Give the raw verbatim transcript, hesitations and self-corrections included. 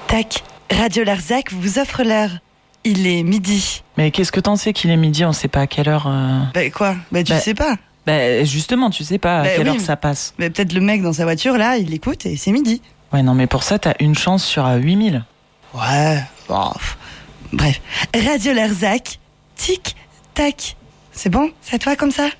tac. Radio Larzac vous offre l'heure. Il est midi. Mais qu'est-ce que t'en sais qu'il est midi? On sait pas à quelle heure. Euh... Bah quoi? Bah tu bah, sais pas. Bah justement, tu sais pas à bah, quelle oui, heure ça passe. Mais peut-être le mec dans sa voiture là, il l'écoute et c'est midi. Ouais, non, mais pour ça, t'as une chance sur huit mille. Ouais, bon. Bref. Radio Larzac, tic tac. C'est bon? C'est à toi comme ça?